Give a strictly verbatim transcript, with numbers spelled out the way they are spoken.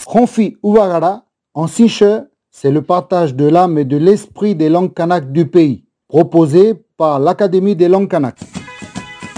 Ronfi Ouagara, en Sinche, c'est le partage de l'âme et de l'esprit des langues kanak du pays, proposé par l'Académie des langues kanak.